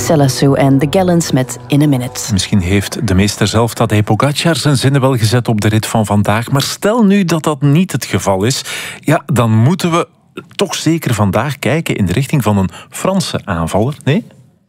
Stella Sue en The Gallants met In a Minute. Misschien heeft de meester zelf Tadej Pogačar zijn zinnen wel gezet op de rit van vandaag. Maar stel nu dat dat niet het geval is. Ja, dan moeten we toch zeker vandaag kijken in de richting van een Franse aanvaller, nee?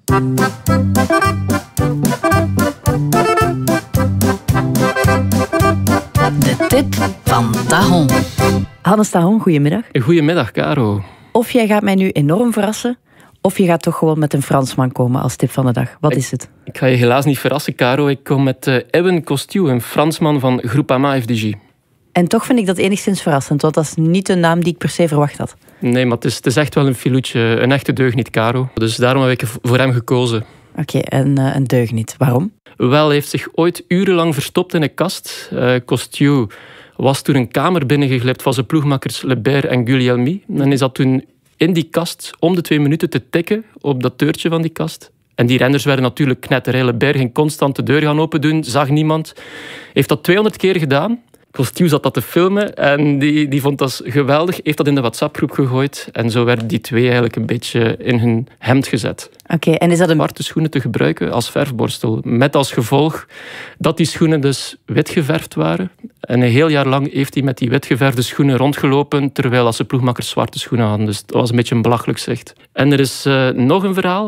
De tip van Tahon. Hannes Tahon, goedemiddag. Goedemiddag, Caro. Of jij gaat mij nu enorm verrassen, of je gaat toch gewoon met een Fransman komen als tip van de dag. Wat is het? Ik ga je helaas niet verrassen, Caro. Ik kom met Ewan Costiu, een Fransman van Groupama FDJ. En toch vind ik dat enigszins verrassend, want dat is niet een naam die ik per se verwacht had. Nee, maar het is echt wel een filoetje, een echte deugniet, Caro. Dus daarom heb ik voor hem gekozen. Oké, en een deugniet. Waarom? Wel, hij heeft zich ooit urenlang verstopt in een kast. Costiu was toen een kamer binnengeglipt van zijn ploegmakkers Lebert en Guglielmi. En is dat toen in die kast om de 2 minuten te tikken op dat deurtje van die kast. En die renners werden natuurlijk knetter. Lebert ging constant de deur gaan open doen, zag niemand. Heeft dat 200 keer gedaan. Costiu zat dat te filmen en die vond dat geweldig. Heeft dat in de WhatsApp-groep gegooid. En zo werden die twee eigenlijk een beetje in hun hemd gezet. Oké, en is dat een zwarte schoenen te gebruiken als verfborstel. Met als gevolg dat die schoenen dus wit geverfd waren. En een heel jaar lang heeft hij met die witgeverfde schoenen rondgelopen, terwijl als zijn ploegmakkers zwarte schoenen hadden. Dus dat was een beetje een belachelijk zicht. En er is nog een verhaal.